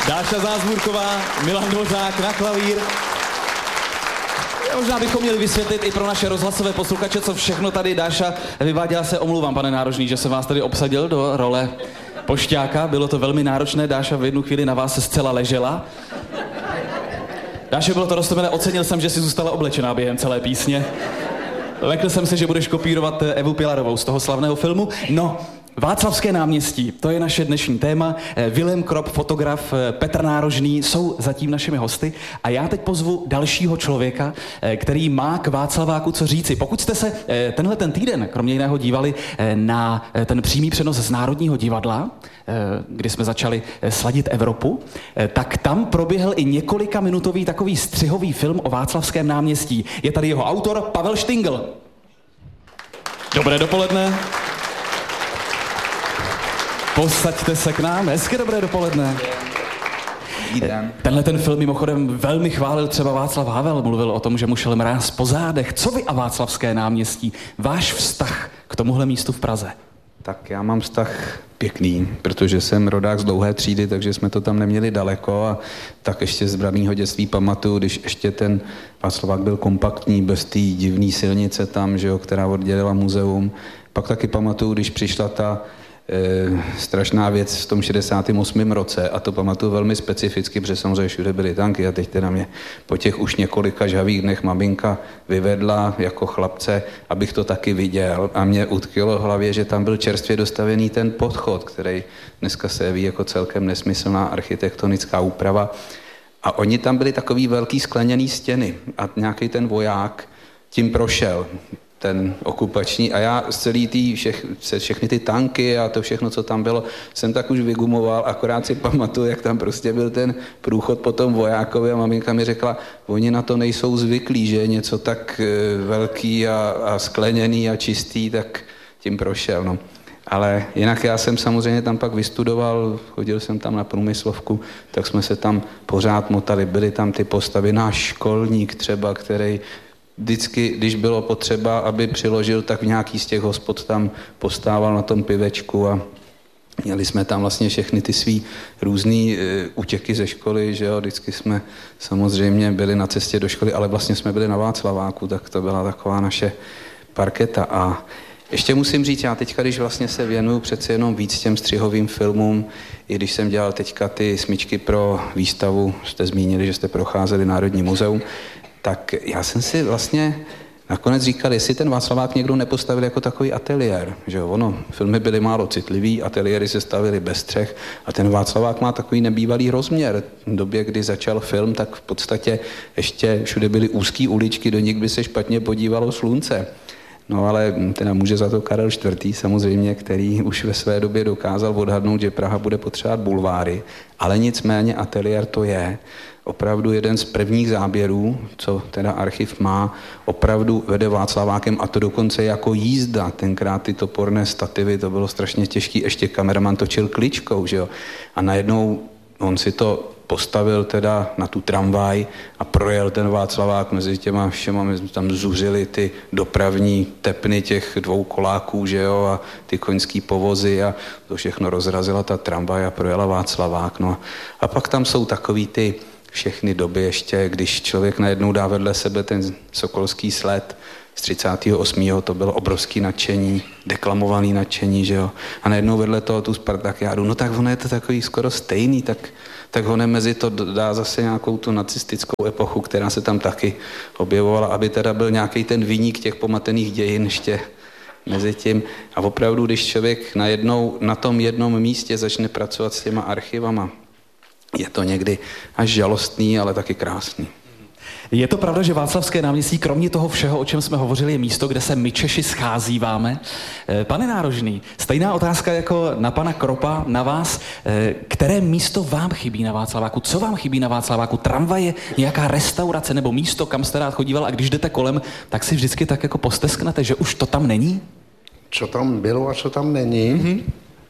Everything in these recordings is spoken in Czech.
Dáša Zázvůrková, Milan Dvořák na klavír. Možná bychom měli vysvětlit i pro naše rozhlasové posluchače, co všechno tady Dáša vyváděla. Se omlouvám, pane Nárožný, že jsem vás tady obsadil do role pošťáka. Bylo to velmi náročné, Dáša v jednu chvíli na vás se zcela ležela. Dáša, bylo to roztomilé, ocenil jsem, že si zůstala oblečená během celé písně. Lekl jsem se, že budeš kopírovat Evu Pilarovou z toho slavného filmu. No, Václavské náměstí, to je naše dnešní téma. Vilém Krop, fotograf, Petr Nárožný jsou zatím našimi hosty. A já teď pozvu dalšího člověka, který má k Václaváku co říci. Pokud jste se tenhle ten týden, kromě jiného, dívali na ten přímý přenos z Národního divadla, kdy jsme začali sladit Evropu, tak tam proběhl i několikaminutový takový střihový film o Václavském náměstí. Je tady jeho autor Pavel Štingl. Dobré dopoledne. Posaďte se k nám, hezké dobré dopoledne. Tenhle ten film mimochodem velmi chválil třeba Václav Havel, mluvil o tom, že mu šel mráz po zádech. Co vy a Václavské náměstí? Váš vztah k tomuhle místu v Praze? Tak já mám vztah pěkný, protože jsem rodák z Dlouhé třídy, takže jsme to tam neměli daleko a tak ještě z braného dětství pamatuju, když ještě ten Václavák byl kompaktní, bez té divné silnice tam, že jo, která oddělila muzeum. Pak taky pamatuju, když přišla ta strašná věc v tom 68. roce a to pamatuju velmi specificky, protože samozřejmě všude byly tanky a teď teda mě po těch už několika žhavých dnech maminka vyvedla jako chlapce, abych to taky viděl a mě utkvělo v hlavě, že tam byl čerstvě dostavený ten podchod, který dneska se ví jako celkem nesmyslná architektonická úprava a oni tam byli takový velký skleněný stěny a nějaký ten voják tím prošel, ten okupační a já z celý všechny ty tanky a to všechno, co tam bylo, jsem tak už vygumoval, akorát si pamatuju, jak tam prostě byl ten průchod po tom vojákovi a maminka mi řekla, oni na to nejsou zvyklí, že je něco tak velký a skleněný a čistý, tak tím prošel, no. Ale jinak já jsem samozřejmě tam pak vystudoval, chodil jsem tam na průmyslovku, tak jsme se tam pořád motali, byly tam ty postavy, náš školník třeba, který vždycky, když bylo potřeba, aby přiložil, tak v nějaký z těch hospod tam postával na tom pivečku a měli jsme tam vlastně všechny ty svý různý útěky ze školy, že jo, vždycky jsme samozřejmě byli na cestě do školy, ale vlastně jsme byli na Václaváku, tak to byla taková naše parketa. A ještě musím říct, já teďka, když vlastně se věnuju přece jenom víc těm střihovým filmům, i když jsem dělal teďka ty smyčky pro výstavu, jste zmínili, že jste procházeli Národní muzeum, tak já jsem si vlastně nakonec říkal, jestli ten Václavák někdo nepostavil jako takový ateliér, že jo, ono, filmy byly málo citlivý, ateliéry se stavily bez střech a ten Václavák má takový nebývalý rozměr. V době, kdy začal film, tak v podstatě ještě všude byly úzký uličky, do nich by se špatně podívalo slunce. No ale teda může za to Karel IV. Samozřejmě, který už ve své době dokázal odhadnout, že Praha bude potřebovat bulváry, ale nicméně ateliér to je. Opravdu jeden z prvních záběrů, co teda archiv má, opravdu vede Václavákem a to dokonce jako jízda. Tenkrát ty toporné stativy, to bylo strašně těžký, ještě kameraman točil kličkou, že jo. A najednou on si to postavil teda na tu tramvaj a projel ten Václavák mezi těma všema, my jsme tam zuřili ty dopravní tepny těch dvou koláků, že jo, a ty koňský povozy a to všechno rozrazila ta tramvaj a projela Václavák, no. A pak tam jsou takový ty všechny doby ještě, když člověk najednou dá vedle sebe ten sokolský sled z 38. to bylo obrovský nadšení, deklamovaný nadšení, že jo. A najednou vedle toho tu Spartakiádu, no tak ono je to takový skoro stejný, tak ho mezi to dá zase nějakou tu nacistickou epochu, která se tam taky objevovala, aby teda byl nějaký ten viník těch pomatených dějin ještě mezi tím. A opravdu, když člověk najednou na tom jednom místě začne pracovat s těma archivama, je to někdy až žalostný, ale taky krásný. Je to pravda, že Václavské náměstí, kromě toho všeho, o čem jsme hovořili, je místo, kde se my Češi scházíváme? Pane Nárožný, stejná otázka jako na pana Kropa, na vás. Které místo vám chybí na Václaváku? Co vám chybí na Václaváku? Tramvaje, nějaká restaurace nebo místo, kam jste rád chodíval a když jdete kolem, tak si vždycky tak jako postesknete, že už to tam není? Co tam bylo a co tam není? Mm-hmm.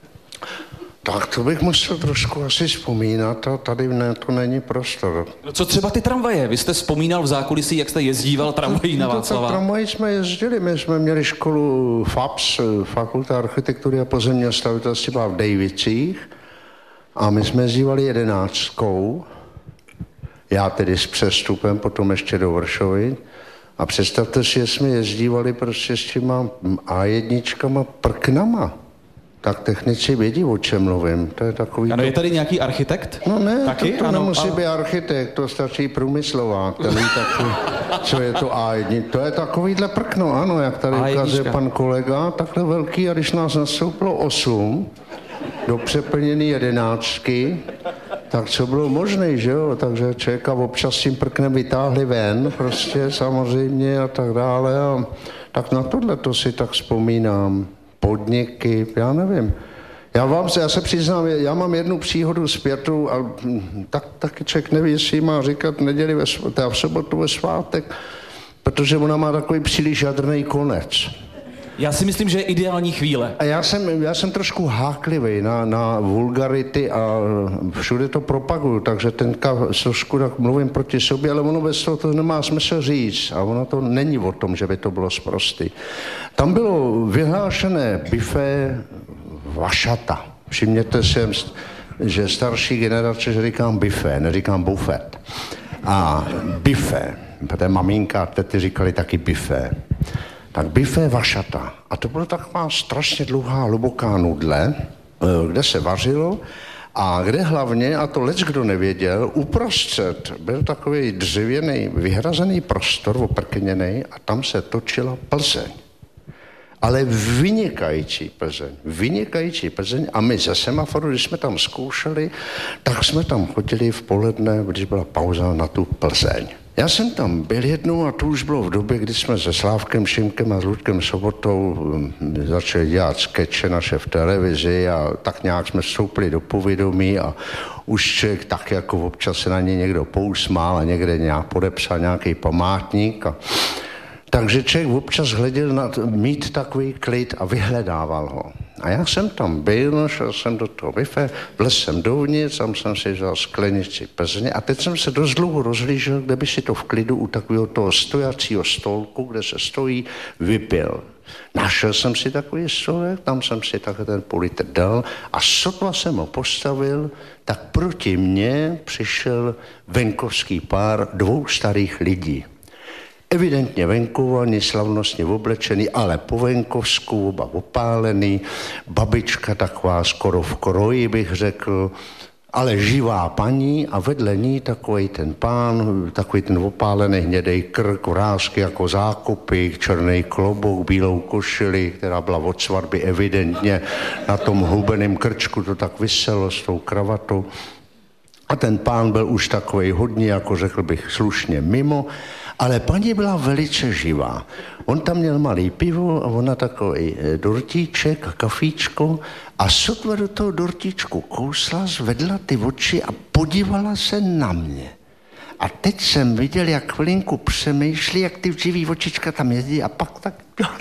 Tak to bych musel trošku asi vzpomínat a tady to není prostor. No co třeba ty tramvaje? Vy jste vzpomínal v zákulisí, jak jste jezdíval tramvají na Václavák. Tramvají jsme jezdili, my jsme měli školu FAPS, Fakulta architektury a pozemního stavitelství v Dejvicích A my jsme jezdívali 11, já tedy s přestupem, potom ještě do Vršovy. A představte si, že jsme jezdívali prostě s těma A1 prknama. Tak technici vědí, o čem mluvím. To je takový... Ano, je tady nějaký architekt? No ne, taky? to ano, nemusí být architekt, to stačí průmyslovák, ten ví taky, co je to A1. To je takovýhle prkno, ano, jak tady ukazuje pan kolega, takhle velký, a když nás nastoupilo 8 do přeplněné 11, tak co bylo možné, že jo? Takže člověka občas tím prknem vytáhli ven, prostě samozřejmě a tak dále. A tak na tohle to si tak vzpomínám. Podniky, já nevím. Já se přiznám, já mám jednu příhodu s Pětou a taky člověk neví, jestli má říkat neděli v sobotu ve svátek, protože ona má takový příliš jadrný konec. Já si myslím, že je ideální chvíle. A já jsem trošku háklivý na vulgarity a všude to propaguju, takže trošku tak mluvím proti sobě, ale ono bez toho to nemá smysl říct a ono to není o tom, že by to bylo sprostý. Tam bylo vyhlášené buffet vašata. Všimněte si, že starší generace, že říkám buffet, neříkám bufet. A buffet, protože maminka a tety říkali taky buffet. Tak buffet vašata. A to byla taková strašně dlouhá, hluboká nudle, kde se vařilo a kde hlavně, a to leckdo nevěděl, uprostřed byl takový dřevěný, vyhrazený prostor, oprkněný a tam se točila Plzeň. Ale vynikající Plzeň a my ze semaforu, když jsme tam zkoušeli, tak jsme tam chodili v poledne, když byla pauza, na tu Plzeň. Já jsem tam byl jednou a to už bylo v době, kdy jsme se Slávkem Šimkem a s Luďkem Sobotou začali dělat skeče naše v televizi a tak nějak jsme vstoupili do povědomí a už člověk tak jako občas se na ně někdo pousmál a někde nějak podepsal nějaký památník. Takže člověk občas hleděl mít takový klid a vyhledával ho. A já jsem tam byl, šel jsem do toho buffet, vlez jsem dovnitř, tam jsem si vzal sklenici Plzně a teď jsem se dost dlouho rozhlížel, kde by si to v klidu u takového toho stojacího stolku, kde se stojí, vypil. Našel jsem si takový stolek, tam jsem si takhle ten půl litr dal a sotva jsem ho postavil, tak proti mně přišel venkovský pár 2 starých lidí. Evidentně venkovaný, slavnostně oblečený, ale po venkovsku, oba opálený, babička taková skoro v kroji, bych řekl, ale živá paní a vedle ní takový ten pán, takový ten opálený hnědej krk, vrásky jako zákopy, černý klobouk, bílou košili, která byla od svatby evidentně na tom hubeném krčku, to tak viselo s tou kravatou. A ten pán byl už takový hodně, jako řekl bych, slušně mimo, ale paní byla velice živá. On tam měl malý pivo a ona takový dortíček a kafíčko a sotva do toho dortíčku kousla, zvedla ty oči a podívala se na mě. A teď jsem viděl, jak chvilinku přemýšlí, jak ty živý očička tam jezdí a pak tak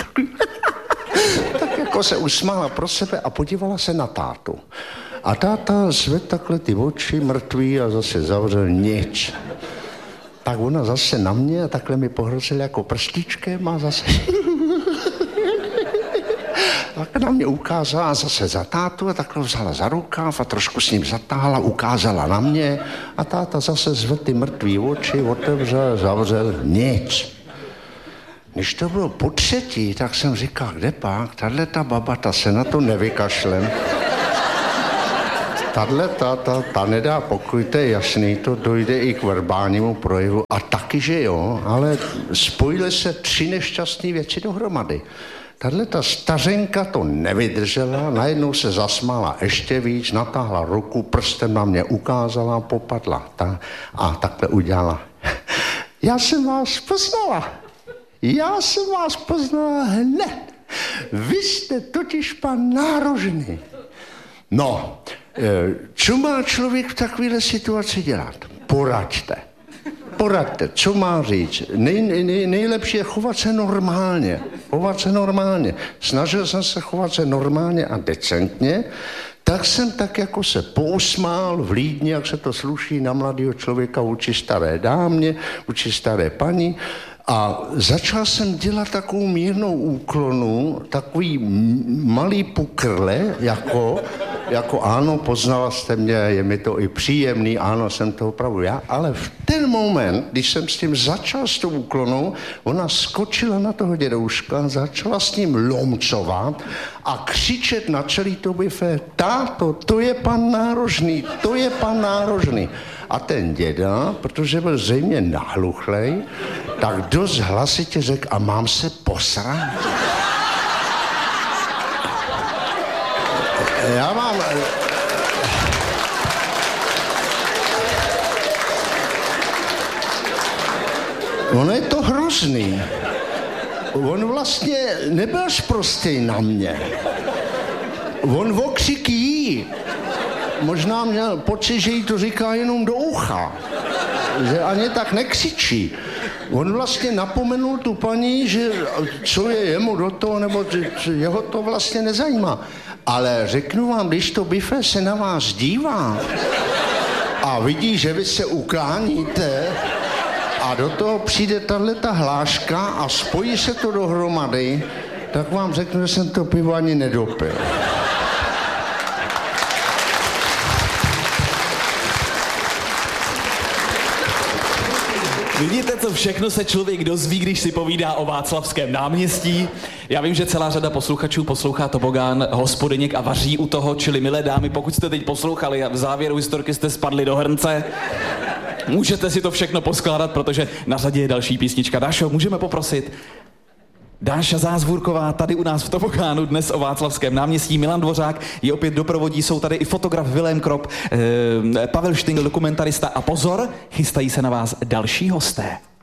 jako se usmála pro sebe a podívala se na tátu. A táta zvedl takhle ty oči mrtvý a zase zavřel nic. Tak ona zase na mě a takhle mi pohrozila jako prstíčkem a zase tak na mě ukázala zase za tátu a takhle vzala za rukáv a trošku s ním zatáhla, ukázala na mě a táta zase zvedl ty mrtvý oči, otevřel, zavřel, nic. Když to bylo po třetí, tak jsem říkal, kde pak, tato baba, ta se na to nevykašlem. Ta nedá pokoj, to je jasný, to dojde i k verbálnímu projevu a taky, že jo, ale spojily se 3 nešťastné věci dohromady. Tato stařenka to nevydržela, najednou se zasmála ještě víc, natáhla ruku, prstem na mě ukázala, popadla a takhle udělala. Já jsem vás poznala hned. Vy jste totiž pan Nárožný. No, co má člověk v takovéhle situaci dělat? Poraďte, co má říct? Nejlepší je chovat se normálně. Snažil jsem se chovat se normálně a decentně, tak jsem tak jako se pousmál vlídně, jak se to sluší na mladého člověka vůči staré dámě, vůči staré paní A začal jsem dělat takovou mírnou úklonu, takový malý pukrle, jako ano, poznala jste mě, je mi to i příjemný, ano, jsem to opravdu já, ale v ten moment, když jsem s tím začal s tou úklonou, ona skočila na toho dědouška, začala s ním lomcovat a křičet na celý to bifé: táto, to je pan Nárožný, to je pan Nárožný. A ten děda, protože byl zřejmě nahluchlej, tak dost hlasitě řekl: a mám se posrat? Já mám... Ono je to hrozný. On vlastně nebyl sprostej na mě. On okřik jí. Možná měl pocit, že jí to říká jenom do ucha. Že ani tak nekřičí. On vlastně napomenul tu paní, že co je jemu do toho, nebo jeho to vlastně nezajímá. Ale řeknu vám, když to bifé se na vás dívá a vidí, že vy se ukláníte a do toho přijde tahleta hláška a spojí se to dohromady, tak vám řeknu, že jsem to pivo ani nedopil. Vidíte, co všechno se člověk dozví, když si povídá o Václavském náměstí? Já vím, že celá řada posluchačů poslouchá Tobogán, Hospodyněk a vaří u toho, čili milé dámy, pokud jste teď poslouchali a v závěru historky jste spadli do hrnce, můžete si to všechno poskládat, protože na řadě je další písnička. Dášo, můžeme poprosit? Dáša Zázvůrková tady u nás v Tobogánu dnes o Václavském náměstí. Milan Dvořák je opět doprovodí, jsou tady i fotograf Vilém Krop, Pavel Štingl, dokumentarista a pozor, chystají se na vás další hosté.